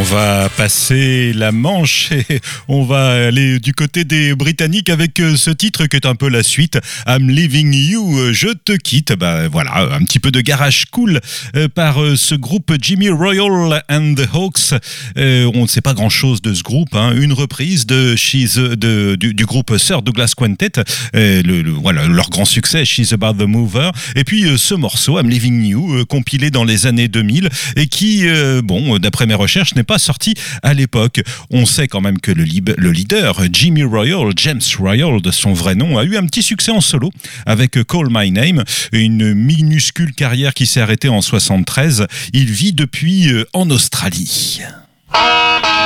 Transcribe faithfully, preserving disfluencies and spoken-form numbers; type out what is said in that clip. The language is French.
On va passer la Manche et on va aller du côté des Britanniques avec ce titre qui est un peu la suite. I'm Leaving You, je te quitte. Ben voilà, un petit peu de garage cool par ce groupe Jimmy Royal and the Hawks. Euh, on ne sait pas grand-chose de ce groupe. Hein. Une reprise de, She's, de du, du groupe Sir Douglas Quintet. Euh, le, le, voilà, leur grand succès, She's About the Mover. Et puis euh, ce morceau, I'm Leaving You, euh, compilé dans les années deux mille et qui, euh, bon, d'après mes recherches, n'est pas sorti à l'époque. On sait quand même que le, lib- le leader, Jimmy Royal, James Royal de son vrai nom, a eu un petit succès en solo avec Call My Name, une minuscule carrière qui s'est arrêtée en soixante-treize. Il vit depuis euh, en Australie.